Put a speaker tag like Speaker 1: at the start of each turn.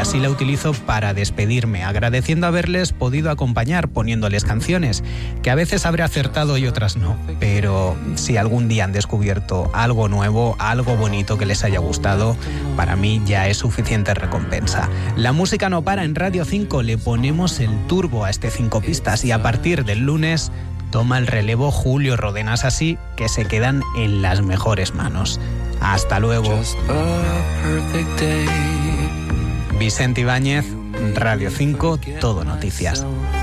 Speaker 1: así la utilizo para despedirme, agradeciendo haberles podido acompañar poniéndoles canciones, que a veces habré acertado y otras no, pero si algún día han descubierto algo nuevo, algo bonito que les haya gustado, para mí ya es suficiente recompensa. La música no para en Radio 5, le ponemos el turbo a este 5 pistas y a partir del lunes toma el relevo Julio Rodenas, así que se quedan en las mejores manos. Hasta luego. Vicente Ibáñez, Radio 5, Todo Noticias.